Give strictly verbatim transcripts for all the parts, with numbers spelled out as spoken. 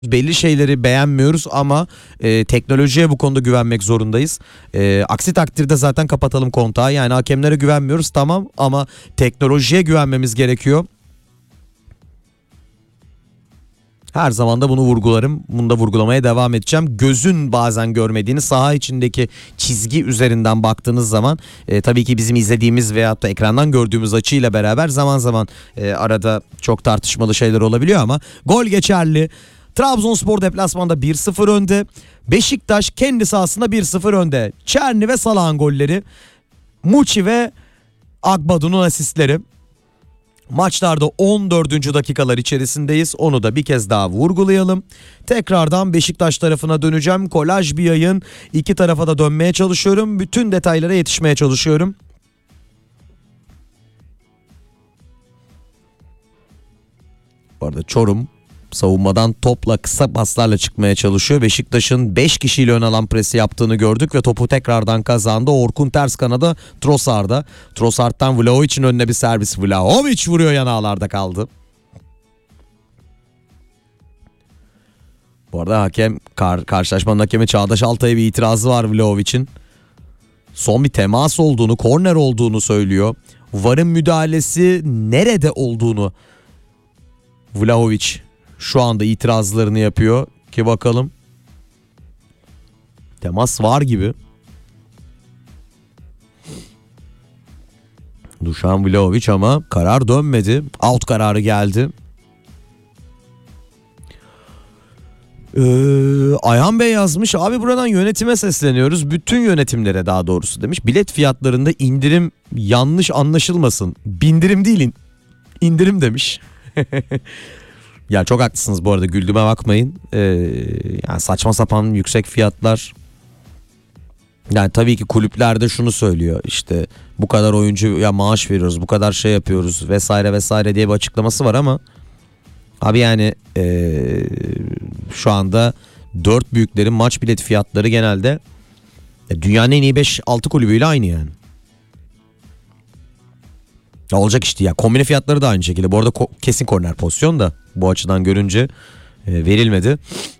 belli şeyleri beğenmiyoruz ama e, teknolojiye bu konuda güvenmek zorundayız. E, aksi takdirde zaten kapatalım kontağı. Yani hakemlere güvenmiyoruz tamam ama teknolojiye güvenmemiz gerekiyor. Her zaman da bunu vurgularım. Bunu da vurgulamaya devam edeceğim. Gözün bazen görmediğini saha içindeki çizgi üzerinden baktığınız zaman e, tabii ki bizim izlediğimiz veyahut da ekrandan gördüğümüz açıyla beraber zaman zaman e, arada çok tartışmalı şeyler olabiliyor ama gol geçerli. Trabzonspor deplasmanda bir sıfır önde. Beşiktaş kendi sahasında bir sıfır önde. Çerni ve Salah'ın golleri. Muçi ve Agbadu'nun asistleri. Maçlarda on dördüncü dakikalar içerisindeyiz. Onu da bir kez daha vurgulayalım. Tekrardan Beşiktaş tarafına döneceğim. Kolaj bir yayın. İki tarafa da dönmeye çalışıyorum. Bütün detaylara yetişmeye çalışıyorum. Bu arada Çorum savunmadan topla kısa paslarla çıkmaya çalışıyor. Beşiktaş'ın beş kişiyle ön alan presi yaptığını gördük ve topu tekrardan kazandı. Orkun ters kanada Trossard'a. Trossard'dan Vlahovic'in önüne bir servis. Vlahovic vuruyor, yan ağlarda kaldı. Bu arada hakem kar, karşılaşmanın hakemi Çağdaş Altay'a bir itirazı var Vlahovic'in. Son bir temas olduğunu, korner olduğunu söylüyor. VAR'ın müdahalesi nerede olduğunu Vlahovic şu anda itirazlarını yapıyor ki bakalım. Temas var gibi. Dušan Vlahovic ama karar dönmedi. Out kararı geldi. Ee, Ayhan Bey yazmış. Abi buradan yönetime sesleniyoruz. Bütün yönetimlere daha doğrusu demiş. Bilet fiyatlarında indirim yanlış anlaşılmasın. Bindirim değil, indirim demiş. Ya çok haklısınız bu arada, güldüğüme bakmayın. Ee, yani saçma sapan yüksek fiyatlar. Yani tabii ki kulüplerde şunu söylüyor, işte bu kadar oyuncuya maaş veriyoruz, bu kadar şey yapıyoruz vesaire vesaire diye bir açıklaması var ama abi yani ee, şu anda dört büyüklerin maç bilet fiyatları genelde dünyanın en iyi beş altı kulübüyle aynı yani. Ya olacak işte ya. Kombine fiyatları da aynı şekilde. Bu arada ko- kesin korner pozisyon da bu açıdan görünce e, verilmedi.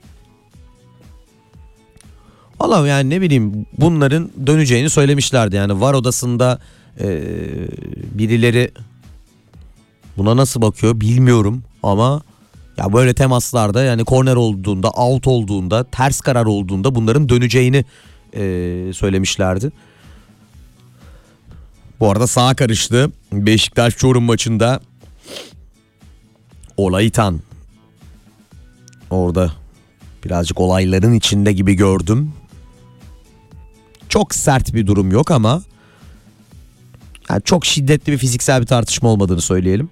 Valla yani ne bileyim, bunların döneceğini söylemişlerdi. Yani VAR odasında e, birileri buna nasıl bakıyor bilmiyorum ama ya böyle temaslarda, yani korner olduğunda, out olduğunda, ters karar olduğunda bunların döneceğini e, söylemişlerdi. Bu arada sağa karıştı. Beşiktaş Çorum maçında Olaytan orada birazcık olayların içinde gibi gördüm. Çok sert bir durum yok ama yani çok şiddetli bir fiziksel bir tartışma olmadığını söyleyelim.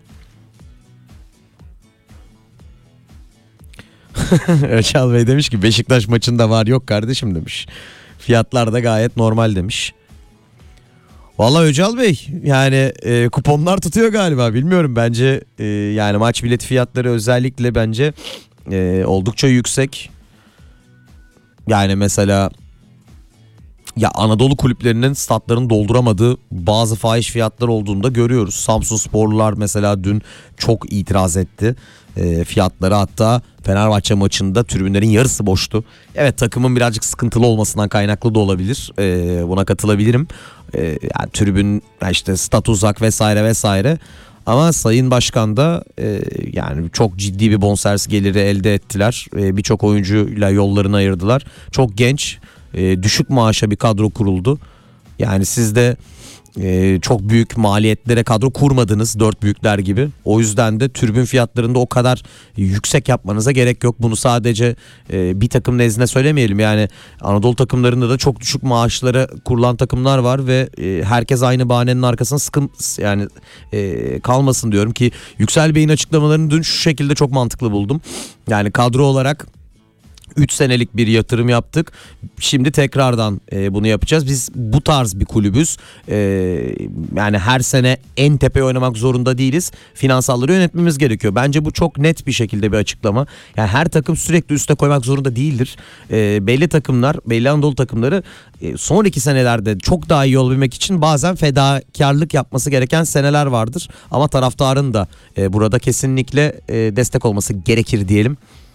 Öçal Bey demiş ki Beşiktaş maçında var yok kardeşim demiş. Fiyatlar da gayet normal demiş. Vallahi Öcal Bey yani e, kuponlar tutuyor galiba, bilmiyorum, bence e, yani maç bilet fiyatları özellikle bence e, oldukça yüksek. Yani mesela ya Anadolu kulüplerinin statlarını dolduramadığı bazı fahiş fiyatlar olduğunu da görüyoruz. Samsunsporlular mesela dün çok itiraz etti e, fiyatları, hatta Fenerbahçe maçında tribünlerin yarısı boştu. Evet, takımın birazcık sıkıntılı olmasından kaynaklı da olabilir, e, buna katılabilirim. E, yani tribün işte stat uzak vesaire vesaire. Ama Sayın Başkan da e, yani çok ciddi bir bonservis geliri elde ettiler. E, Birçok oyuncuyla yollarını ayırdılar. Çok genç, e, düşük maaşa bir kadro kuruldu. Yani siz de e, çok büyük maliyetlere kadro kurmadınız, dört büyükler gibi. O yüzden de tribün fiyatlarında o kadar yüksek yapmanıza gerek yok. Bunu sadece e, bir takım nezdinde söylemeyelim. Yani Anadolu takımlarında da çok düşük maaşlara kurulan takımlar var ve e, herkes aynı bahanenin arkasına sıkın yani e, kalmasın diyorum ki Yüksel Bey'in açıklamalarını dün şu şekilde çok mantıklı buldum. Yani kadro olarak üç senelik bir yatırım yaptık. Şimdi tekrardan e, bunu yapacağız. Biz bu tarz bir kulübüz. E, yani her sene en tepeye oynamak zorunda değiliz. Finansalları yönetmemiz gerekiyor. Bence bu çok net bir şekilde bir açıklama. Yani her takım sürekli üste koymak zorunda değildir. E, belli takımlar, belli Anadolu takımları e, sonraki senelerde çok daha iyi olabilmek için bazen fedakarlık yapması gereken seneler vardır. Ama taraftarın da e, burada kesinlikle e, destek olması gerekir diyelim.